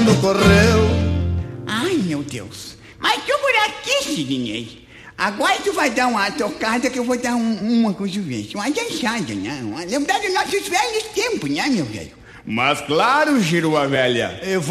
quando correu. Ai, meu Deus. Mas tô por aqui, Sidney. Agora tu vai dar uma tocada que eu vou dar uma coisa, uma dançada, né? Lembrar dos nossos velhos tempos, né, meu velho? Mas claro, Giroa velha.